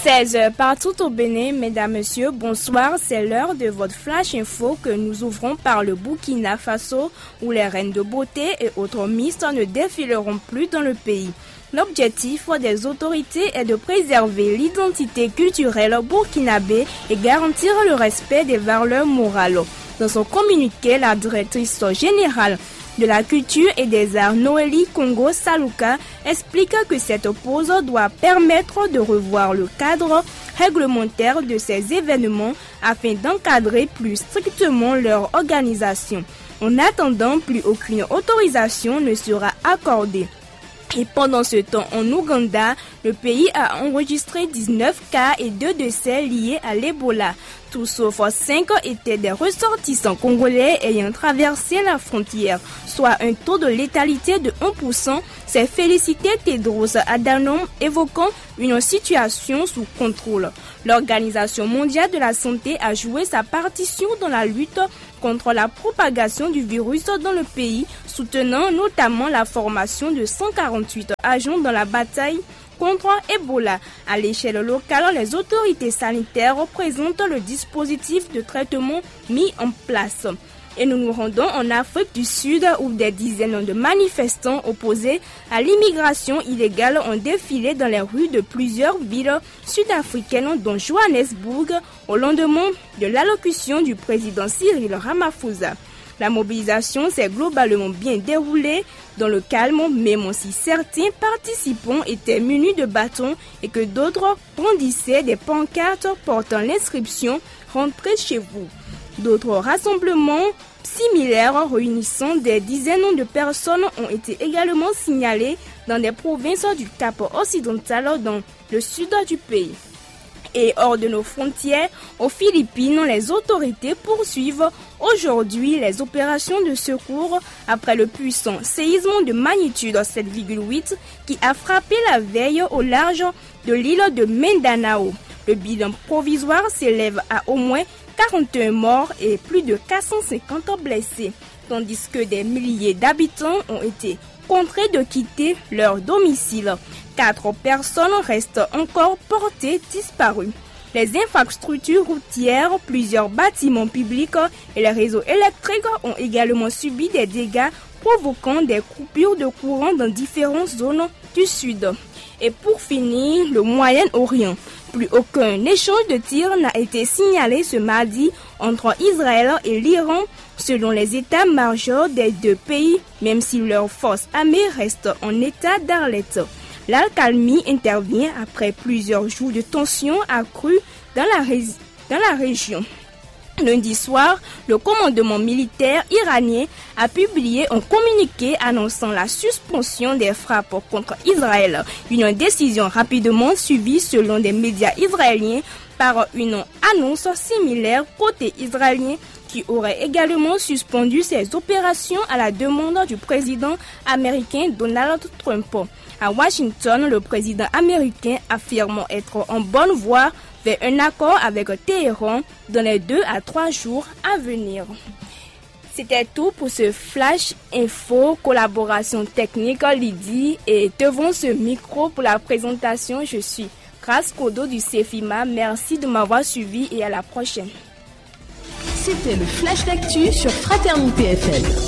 16h partout au Bénin, mesdames, messieurs, bonsoir. C'est l'heure de votre Flash Info que nous ouvrons par le Burkina Faso, où les reines de beauté et autres Miss ne défileront plus dans le pays. L'objectif des autorités est de préserver l'identité culturelle burkinabé et garantir le respect des valeurs morales. Dans son communiqué, la directrice générale de la culture et des arts Noélie Congo Saluka explique que cette pause doit permettre de revoir le cadre réglementaire de ces événements afin d'encadrer plus strictement leur organisation. En attendant, plus aucune autorisation ne sera accordée. Et pendant ce temps, en Ouganda, le pays a enregistré 19 cas et 2 décès liés à l'Ebola. Tout sauf 5 étaient des ressortissants congolais ayant traversé la frontière, soit un taux de létalité de 1%, s'est félicité Tedros Adhanom, évoquant une situation sous contrôle. L'Organisation mondiale de la santé a joué sa partition dans la lutte contre la propagation du virus dans le pays, soutenant notamment la formation de 148 agents dans la bataille contre Ebola. À l'échelle locale, les autorités sanitaires représentent le dispositif de traitement mis en place. Et nous nous rendons en Afrique du Sud où des dizaines de manifestants opposés à l'immigration illégale ont défilé dans les rues de plusieurs villes sud-africaines dont Johannesburg au lendemain de l'allocution du président Cyril Ramaphosa. La mobilisation s'est globalement bien déroulée dans le calme, même si certains participants étaient munis de bâtons et que d'autres brandissaient des pancartes portant l'inscription « Rentrez chez vous ». D'autres rassemblements similaires réunissant des dizaines de personnes ont été également signalés dans des provinces du Cap occidental dans le sud du pays. Et hors de nos frontières, aux Philippines, les autorités poursuivent aujourd'hui les opérations de secours après le puissant séisme de magnitude 7,8 qui a frappé la veille au large de l'île de Mindanao. Le bilan provisoire s'élève à au moins 41 morts et plus de 450 blessés, tandis que des milliers d'habitants ont été contraints de quitter leur domicile. 4 personnes restent encore portées disparues. Les infrastructures routières, plusieurs bâtiments publics et les réseaux électriques ont également subi des dégâts provoquant des coupures de courant dans différentes zones du sud. Et pour finir, le Moyen-Orient. Plus aucun échange de tirs n'a été signalé ce mardi entre Israël et l'Iran, selon les états-majors des deux pays, même si leurs forces armées restent en état d'alerte. L'accalmie intervient après plusieurs jours de tensions accrues dans la région. Lundi soir, le commandement militaire iranien a publié un communiqué annonçant la suspension des frappes contre Israël, une décision rapidement suivie selon des médias israéliens par une annonce similaire côté israélien qui aurait également suspendu ses opérations à la demande du président américain Donald Trump. À Washington, le président américain affirme être en bonne voie vers un accord avec Téhéran dans les 2 à 3 jours à venir. C'était tout pour ce Flash Info, collaboration technique Lydie et devant ce micro pour la présentation, je suis Grace Kodo du CEFIMA. Merci de m'avoir suivi et à la prochaine. C'était le Flash d'actu sur Fraternité FM.